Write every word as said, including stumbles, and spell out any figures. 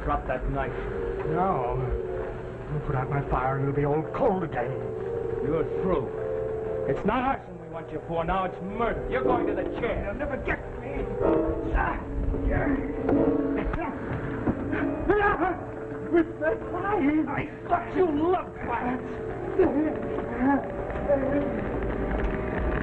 drop that knife. No. You'll put out my fire and it'll be all cold again. You're through. It's not arson we want you for. Now it's murder. You're going to the chair. You'll never get me. With the fire. I thought you loved violence.